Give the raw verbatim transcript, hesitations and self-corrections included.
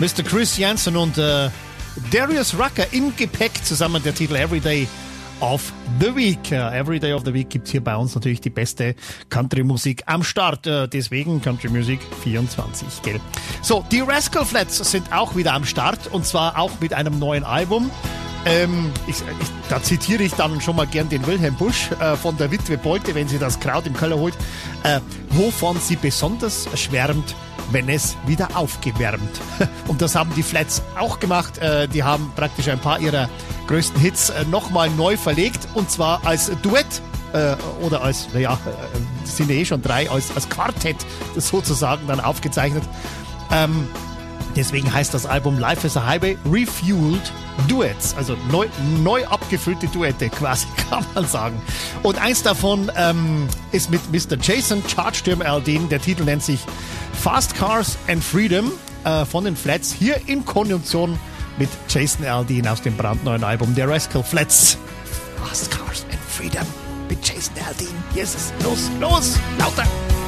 Mister Chris Janson und äh, Darius Rucker im Gepäck zusammen der Titel Everyday of the Week. Uh, Everyday of the Week gibt's hier bei uns natürlich die beste Country-Musik am Start. Uh, deswegen Country Music vierundzwanzig, gell? So, die Rascal Flatts sind auch wieder am Start und zwar auch mit einem neuen Album. Ähm, ich, ich, da zitiere ich dann schon mal gern den Wilhelm Busch äh, von der Witwe Beute, wenn sie das Kraut im Keller holt, äh, wovon sie besonders schwärmt, wenn es wieder aufgewärmt. Und das haben die Flats auch gemacht. Äh, die haben praktisch ein paar ihrer größten Hits äh, nochmal neu verlegt und zwar als Duett äh, oder als, naja, äh, sind ja eh schon drei, als, als Quartett sozusagen dann aufgezeichnet. Ähm, Deswegen heißt das Album Life is a Highway Refueled Duets, also neu, neu abgefüllte Duette quasi, kann man sagen. Und eins davon ähm, ist mit Mister Jason Chargedurm Aldean. Der Titel nennt sich Fast Cars and Freedom äh, von den Flats, hier in Konjunktion mit Jason Aldean aus dem brandneuen Album der Rascal Flatts. Fast Cars and Freedom mit Jason Aldean. Yes, los, los, lauter!